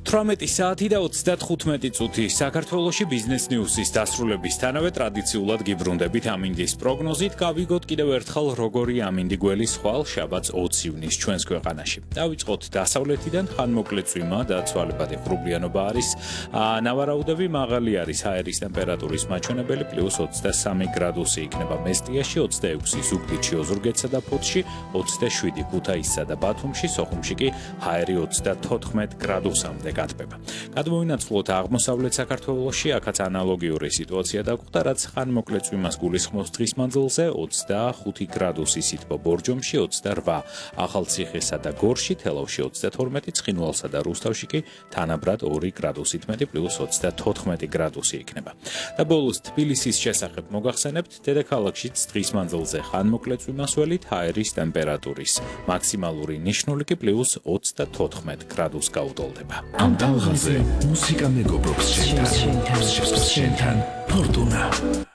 18 საათი და 35 წუთი საქართველოში ბიზნეს ნიუსის დასრულებისთანავე ტრადიციულად გიბრუნდებით ამინდის პროგნოზით გავიგოთ კიდევ ერთხელ როგორი ამინდი გველის ხვალ შაბათს 20 ივნისს ჩვენს ქვეყანაში. დავიწყოთ დასავლეთიდან ხანმოკლე წვიმა და ცვალებადი ღრუბლიანობა არის. ნავარაუდები მაღალი არის ჰაერის ტემპერატურის მაჩვენებელი +23 გრადუსი იქნება მესტიაში, 26 ზუგდიდში, ოზურგეთსა და ფოთში, 27 ქუთაისსა და ბათუმში, სოხუმში კი ჰაერი 34 გრადუსამდე გათბება. გადმოვინაცვლოთ აღმოსავლეთ საქართველოში, აქაც ანალოგიური სიტუაცია დაგვხვდა, რაც ხანმოკლე წვიმას გულისხმობს დღის მანძილზე, 25 გრადუსი სითბო ბორჯომში, 28 ახალციხესა და გორში, თელავში 32, ცხინვალსა და რუსთავში კი თანაბრად 2 გრადუსით მეტი +34 გრადუსი იქნება. და ბოლოს თბილისის შესახებ მოგახსენებთ, დედაქალაქშიც დღის მანძილზე ხანმოკლე წვიმასველი ჰაერის ტემპერატურის მაქსიმალური ნიშნული კი +34 გრადუსს გაუტოლდება. ამ ტალღაზე მუსიკა მეგობრობს შენთან, ფორტუნა.